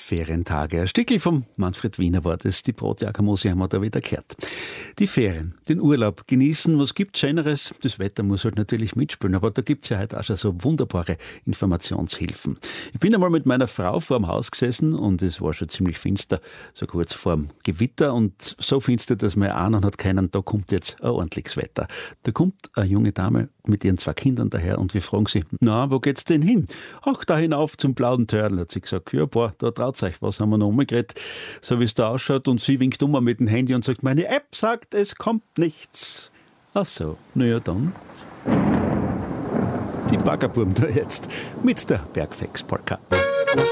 Ferientage. Ein Stückchen vom Manfred Wiener war das. Die Brotjackermose haben wir da wieder gehört. Die Ferien, den Urlaub genießen. Was gibt's Schöneres? Das Wetter muss halt natürlich mitspielen, aber da gibt's ja heute auch schon so wunderbare Informationshilfen. Ich bin einmal mit meiner Frau vor dem Haus gesessen und es war schon ziemlich finster, so kurz vor dem Gewitter und so finster, dass man ahnen hat können, da kommt jetzt ein ordentliches Wetter. Da kommt eine junge Dame mit ihren 2 Kindern daher und wir fragen sie, na, wo geht's denn hin? Ach, da hinauf zum blauen Törl, hat sie gesagt. Ja, boah, da traut euch, was haben wir noch umgeredet, so wie es da ausschaut. Und sie winkt um mit dem Handy und sagt, meine App sagt, es kommt nichts. Ach so, naja dann. Die Baggerbuben da jetzt mit der Bergfex-Polka.